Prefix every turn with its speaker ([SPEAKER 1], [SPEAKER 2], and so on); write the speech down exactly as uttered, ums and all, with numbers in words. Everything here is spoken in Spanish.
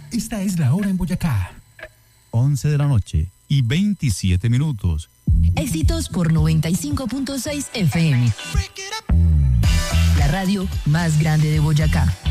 [SPEAKER 1] Esta es la hora en Boyacá.
[SPEAKER 2] once de la noche y veintisiete minutos.
[SPEAKER 3] Éxitos por noventa y cinco punto seis F M. La radio más grande de Boyacá.